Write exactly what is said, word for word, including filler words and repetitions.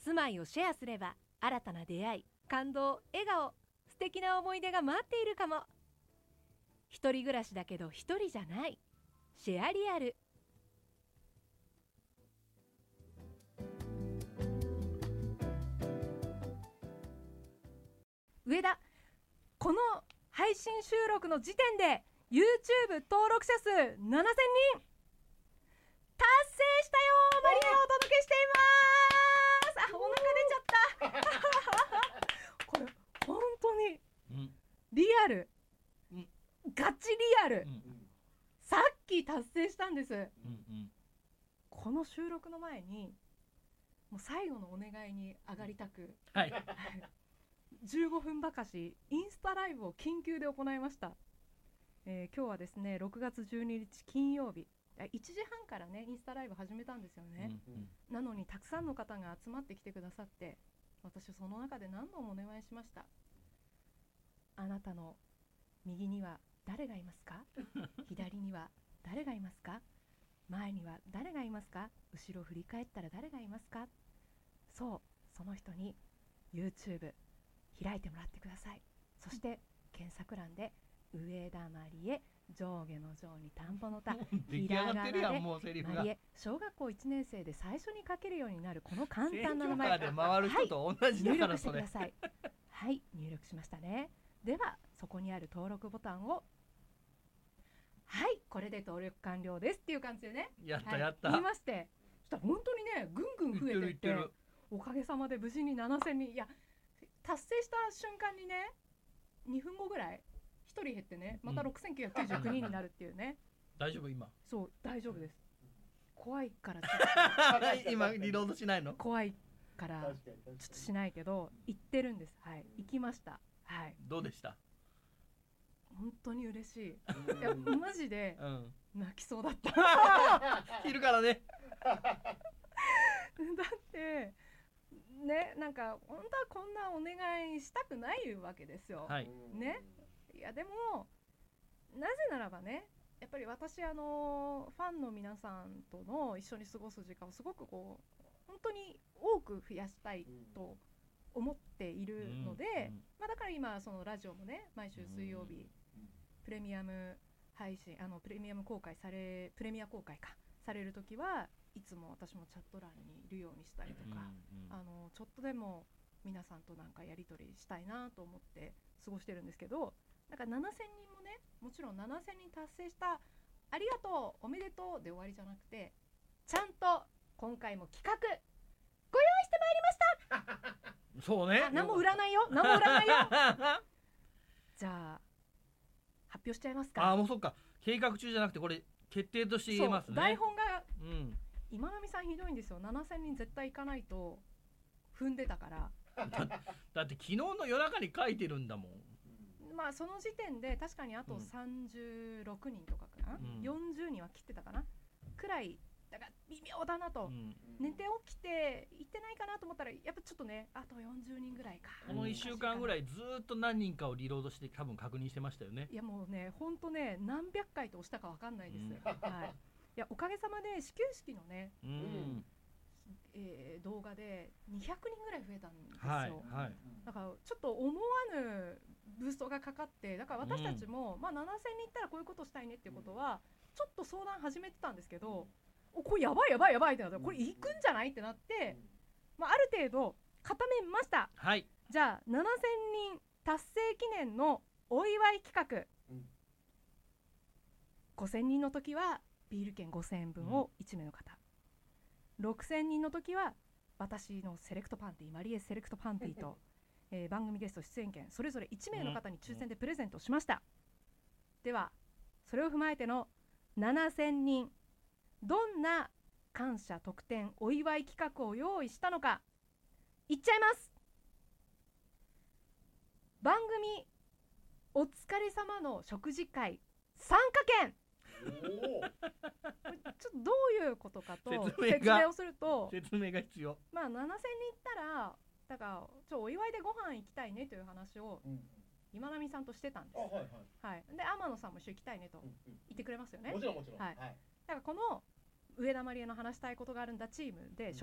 住まいをシェアすれば新たな出会い、感動、笑顔、素敵な思い出が待っているかも。一人暮らしだけど一人じゃない。シェアリアル。上田、この配信収録の時点で YouTube 登録者数ななせんにん達成したよ。マリアをお届けしています。あ、お腹出ちゃったこれ本当にリアル、うん、ガチリアル、うん、さっき達成したんです、うんうん、この収録の前にもう最後のお願いに上がりたく、はい、じゅうごふんばかしインスタライブを緊急で行いました。えー、今日はですねろくがつじゅうににち金曜日、いちじはんからねインスタライブ始めたんですよね、うんうん、なのにたくさんの方が集まってきてくださって、私その中で何度もお願いしました。あなたの右には誰がいますか左には誰がいますか、前には誰がいますか、後ろを振り返ったら誰がいますか。そう、その人に YouTube 開いてもらってください。そして検索欄で上田まりえ、上下の上に田んぼの田、ひらがなでまりえ、小学校いちねん生で最初に書けるようになるこの簡単な名前で回る人と同じだからそれ、 はい、入力してくださいはい、入力しましたね。ではそこにある登録ボタンを、はい、これで登録完了ですっていう感じでね、 やったやった、 はい、言いまして、そしたら本当にねぐんぐん増えていって、おかげさまで無事にななせんにん、いや達成した瞬間にねにふんごぐらいひとり減ってね、またろくせんきゅうひゃくきゅうじゅうきゅうにんになるっていうね、 うん、大丈夫今？ そう、大丈夫です。怖いからちょっと今リロードしないの？ 怖いからちょっとしないけど行ってるんです。はい、行きました。はい。 どうでした？ 本当に嬉しい。いやマジで泣きそうだった、 うん、いるからねだってね、なんか本当はこんなお願いしたくないわけですよ、はい、ね。いやでもなぜならばね、やっぱり私あのファンの皆さんとの一緒に過ごす時間をすごくこう本当に多く増やしたいと思っているので、うんうんまあ、だから今そのラジオもね毎週水曜日プレミアム配信、あのプレミアム公開されプレミア公開かされるときはいつも私もチャット欄にいるようにしたりとか、うんうん、あのちょっとでも皆さんとなんかやり取りしたいなと思って過ごしてるんですけど、なんかななせんにんもね、もちろんななせんにん達成したありがとうおめでとうで終わりじゃなくて、ちゃんと今回も企画ご用意してまいりましたそうね、 何も売らないよ何も売らないよじゃあ発表しちゃいますか。 あ、もうそっか、計画中じゃなくてこれ決定として言えますね。 台本が、 うん、 今波さんひどいんですよ。ななせんにん絶対行かないと踏んでたからだ, だって昨日の夜中に書いてるんだもん。 まあその時点で確かにあとさんじゅうろくにんとかかな、うん、よんじゅうにんは切ってたかなくらいだから微妙だなと、うん、寝て起きて行ってないかなと思ったらやっぱちょっとねあとよんじゅうにんぐらいか。 このいっしゅうかんぐらいずっと何人かをリロードして多分確認してましたよね。 いやもうねほんとね何百回と押したか分かんないです、うんはい、いやおかげさまで始球式のね、うんえー、動画でにひゃくにんぐらい増えたんですよ、はいはい、だからちょっと思わぬブーストがかかって、だから私たちも、うんまあ、ななせんにんいったらこういうことしたいねっていうことはちょっと相談始めてたんですけど、おこれやばいやばいやばいってなって、これいくんじゃないってなって、まあ、ある程度固めました、はい、じゃあななせんにん達成記念のお祝い企画、うん、ごせんにんの時はビール券ごせんえんぶんをいち名の方、うん、ろくせんにんの時は私のセレクトパンティマリエセレクトパンティと、えー、番組ゲスト出演券それぞれいち名の方に抽選でプレゼントしました、うん、ではそれを踏まえてのななせんにんどんな感謝特典お祝い企画を用意したのか言っちゃいます。番組お疲れ様の食事会参加券ちょっとどういうことかと説明をすると、 説明が必要。 まあななせんにん行ったらだからちょお祝いでご飯行きたいねという話を今波さんとしてたんです、はいはいはい、で天野さんも一緒に行きたいねと言ってくれますよね、 もちろんもちろん、 はいはい、だからこの上田まりえの話したいことがあるんだチームで